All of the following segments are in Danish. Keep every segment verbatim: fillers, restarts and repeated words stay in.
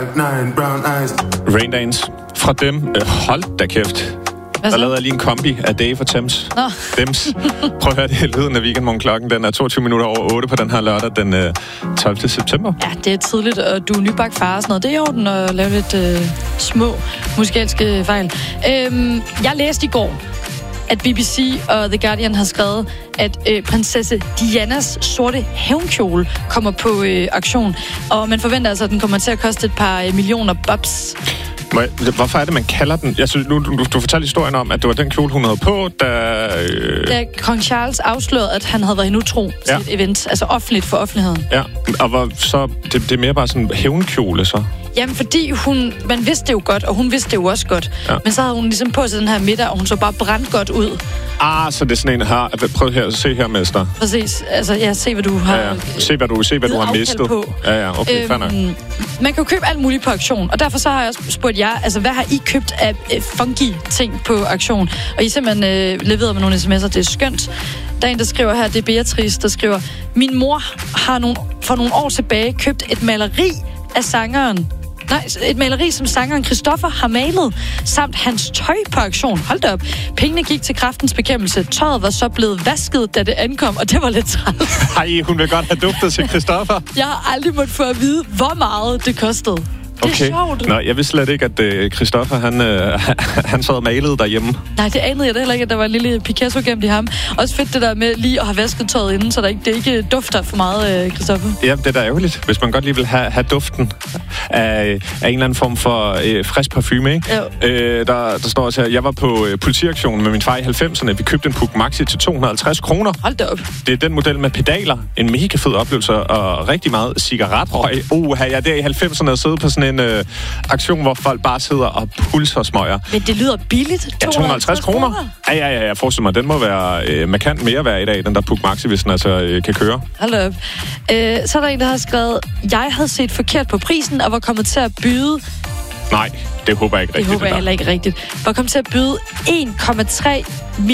Raindance fra dem. Øh, hold da kæft. Der lavede jeg lige en kombi af Dave og Thames. Nå. Dems. Prøv at høre det lyden af Weekend Morgen. Klokken den er toogtyve minutter over otte på den her lørdag, den øh, tolvte september. Ja, det er tidligt, og du er nybagt far og sådan noget. Det er i orden at lave lidt øh, små musikalske fejl. Øhm, jeg læste i går, at B B C og The Guardian har skrevet, at øh, prinsesse Dianas sorte hævnkjole kommer på øh, auktion. Og man forventer altså, at den kommer til at koste et par øh, millioner bobs. Hvorfor er det, man kalder den? Jeg synes, nu, du, du fortalte historien om, at det var den kjole, hun havde på, da... Øh... Da kong Charles afslørede, at han havde været utro ja. til et event. Altså offentligt for offentligheden. Ja, og hvor, så det, det er mere bare sådan en hævnkjole, så? Jamen, fordi hun... Man vidste det jo godt, og hun vidste det jo også godt. Ja. Men så havde hun ligesom på til den her middag, og hun så bare brændt godt ud. Ah, så det er sådan en her... Prøv her, se her, mester. Præcis. Altså, ja, se hvad du har... Ja, ja. Se hvad du, se, hvad du har mistet. På. Ja, ja, okay, fair nok. Øhm, man kan jo købe alt muligt på auktion, og derfor så har jeg også spurgt jer, altså, hvad har I købt af øh, funky ting på auktion? Og I simpelthen øh, leveret med nogle sms'er, det er skønt. Der er en, der skriver her, det er Beatrice, der skriver, min mor har nogle, for nogle år tilbage købt et maleri af sangeren. Nej, et maleri, som sangeren Christoffer har malet, samt hans tøj på auktion. Hold da op. Pengene gik til Kræftens Bekæmpelse. Tøjet var så blevet vasket, da det ankom, og det var lidt træls. Ej, hun vil godt have duftet til Christoffer. Jeg har aldrig måttet få at vide, hvor meget det kostede. Det okay. er sjovt. Nå, jeg vidste slet ikke, at uh, Christoffer, han, uh, han sad og malede derhjemme. Nej, det anede jeg da heller ikke, at der var en lille Picasso gemt i ham. Også fedt det der med lige at have vasket tøjet inden, så der ikke, det ikke dufter for meget, uh, Christoffer. Ja, det er da ærgerligt, hvis man godt lige vil have, have duften af, af en eller anden form for uh, frisk parfume, ikke? Ja. Uh, der, der står også her, jeg var på uh, politiaktionen med min far i halvfemserne. Vi købte en Puch Maxi til to hundrede og halvtreds kroner. Hold da op. Det er den model med pedaler, en mega fed oplevelse og rigtig meget cigaretrøg. Uh, jeg er der i halvfemserne og siddet på sådan en... Uh, aktion, hvor folk bare sidder og pulser smøger. Men det lyder billigt. Ja, to hundrede og halvtreds kroner. Ja, ja, ja, jeg forestiller mig, den må være øh, markant mere værd i dag, den der Puch Maxi, hvis den altså øh, kan køre. Hold op. Øh, så er der en, der har skrevet, jeg havde set forkert på prisen, og var kommet til at byde... Nej, det håber jeg ikke rigtigt. Det håber jeg heller ikke rigtigt. Var kommet til at byde en komma tre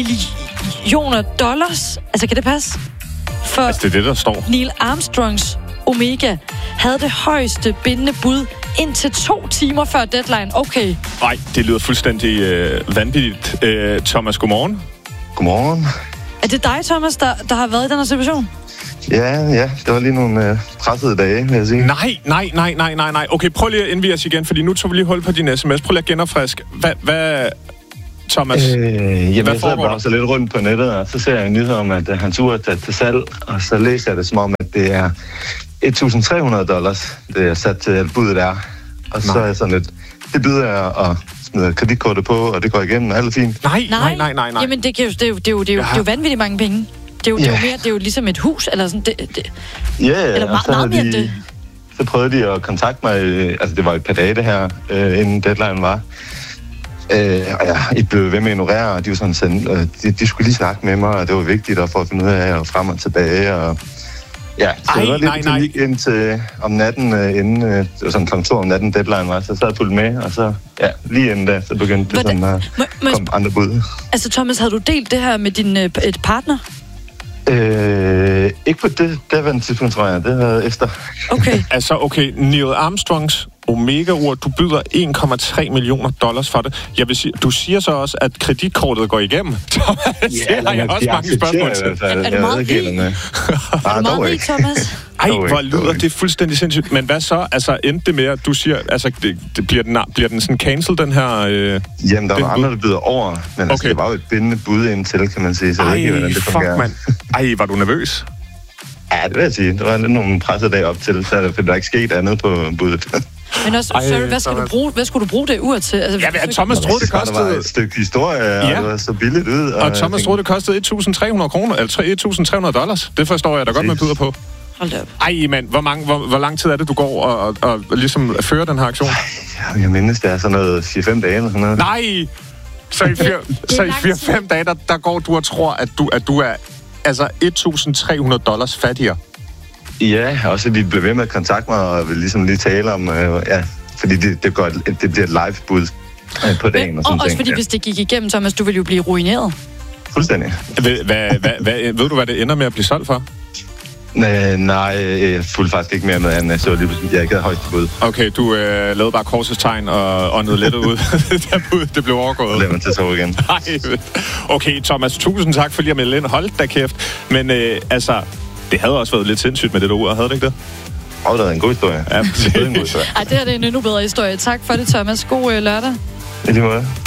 millioner dollars. Altså, kan det passe? For altså, det er det, der står. Neil Armstrongs Omega havde det højeste bindende bud indtil to timer før deadline. Okay. Nej, det lyder fuldstændig øh, vanvittigt. Øh, Thomas, godmorgen. Godmorgen. Er det dig, Thomas, der, der har været i den her situation? Ja, ja. Det var lige nogle øh, pressede dage, vil jeg sige. Nej, nej, nej, nej, nej, nej. Okay, prøv lige at indvige os igen, fordi nu tog vi lige hul på din sms. Prøv lige at genopfriske. Hvad, hvad Thomas, øh, jamen, hvad jeg sidder bare så lidt rundt på nettet, og så ser jeg en nyhed om, at uh, hans ur er taget til salg, og så læser jeg det som om, at det er et tusind tre hundrede dollars, det er sat til, at budet er. Og nej. Så er jeg sådan lidt, det byder jeg og smider kreditkortet på, og det går igennem, alt er fint. Nej, nej, nej, nej, nej. Jamen, det, kan jo, det, er jo, det, er jo, det, er jo, det er jo vanvittigt mange penge. Det er jo, yeah. det er jo mere, det er jo ligesom et hus, eller sådan, det, det, ja, yeah, eller meget, meget mere de, det. Så prøvede de at kontakte mig, altså det var et par dage det her, øh, inden deadline var. Øh, og ja, I blev ved med at ignorere, og de var sådan, sådan øh, de, de skulle lige snakke med mig, og det var vigtigt at få at finde ud af, og frem og tilbage, og ja, så Ej, jeg var lidt nej, nej. indtil om natten, øh, inden, øh, det var sådan klokken to om natten deadline var, så sad jeg fuldt med, og så, ja, lige inden da, så begyndte det sådan at må, komme andre bud. Altså, Thomas, havde du delt det her med din øh, et partner? Øh, ikke på det daværende tidspunkt, tror jeg. Det var efter. Okay. Altså, okay, Neil Armstrongs Omega-ur, du byder en komma tre millioner dollars for det. Jeg vil sige, du siger så også, at kreditkortet går igennem. Thomas, ja, det har jeg også mange spørgsmål til. Er, er du meget rig? Er du meget rig, Thomas? Ej, hvor lyder det fuldstændig sindssygt. Men hvad så? Altså, endte det med, at du siger, altså, det, det, bliver, den, bliver den sådan cancel, den her... Øh, Jamen, der var andre, der byder over. Men okay. altså, det var jo et bindende bud indtil, kan man sige. Så Ej, jeg ved ikke, hvordan det fungerer. Man. Ej, var du nervøs? Ja, det vil jeg sige. Der var lidt nogle pressedage op til, så der ikke sket andet på budet. Men også, Ej, sorry, hvad, skal du bruge, hvad skulle du bruge det ur til? Altså, ja, men Thomas troede, det kostede... Det var et stykke historie, og ja. Det var så billigt ud. Og, og Thomas troede, det kostede et tusind tre hundrede kroner, eller et tusind tre hundrede dollars. Det forstår jeg da godt, man byder på. Hold da op. Ej, mand, hvor, mange, hvor, hvor lang tid er det, du går og, og, og ligesom fører den her aktion? Ej, jeg mindes, det er sådan noget fire fem dage eller sådan noget. Nej! Så i fire fem dage, der, der går du og tror, at du, at du er altså et tusind tre hundrede dollars fattigere. Ja, også at de blev ved med at kontakte mig og vil ligesom lige tale om, øh, ja, fordi det, det, går, det bliver et live-bud øh, på dagen. Men, og sådan og også ting. fordi, ja. Hvis det gik igennem, Thomas, du ville jo blive ruineret. Fuldstændig. Ved, hvad, hvad, hvad, ved du, hvad det ender med at blive solgt for? Nej, nej, jeg fulgte faktisk ikke mere med, end jeg så lige pludselig, jeg ikke havde højst bud. Okay, du øh, lavede bare korsets tegn og åndede lettet ud. Der bud, det blev overgået. Så lader man til at sove igen. Nej. Okay, Thomas, tusind tak for lige at melde ind. Hold da kæft. Men øh, altså, det havde også været lidt sindssygt med det der ur, havde det ikke det? Åh, oh, det er en god historie. Ja, det er en god historie. Ej, det her det er en endnu bedre historie. Tak for det, Thomas. God øh, lørdag. I lige måde.